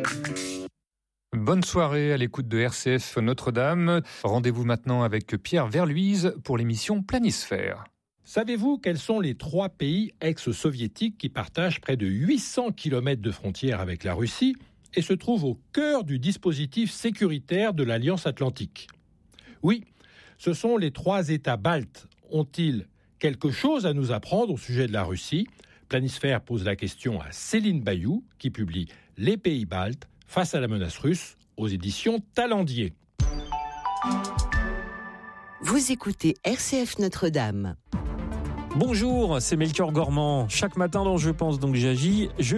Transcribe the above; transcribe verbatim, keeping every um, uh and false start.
Bonne soirée à l'écoute de R C F Notre-Dame. Rendez-vous maintenant avec Pierre Verluise pour l'émission Planisphère. Savez-vous quels sont les trois pays ex-soviétiques qui partagent près de huit cents kilomètres de frontière avec la Russie et se trouvent au cœur du dispositif sécuritaire de l'Alliance Atlantique ? Oui, ce sont les trois États baltes. Ont-ils quelque chose à nous apprendre au sujet de la Russie ? Planisphère pose la question à Céline Bayou, qui publie « Les pays baltes face à la menace russe » aux éditions Talendier. Vous écoutez R C F Notre-Dame. Bonjour, c'est Melchior Gormand. Chaque matin dans Je pense donc j'agis, je